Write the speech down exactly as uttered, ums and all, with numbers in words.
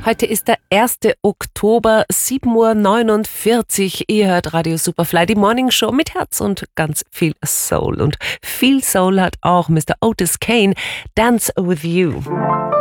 Heute ist der erste Oktober, sieben Uhr neunundvierzig. Ihr hört Radio Superfly, die Morning Show mit Herz und ganz viel Soul. Und viel Soul hat auch Mister Otis Kane, Dance With You.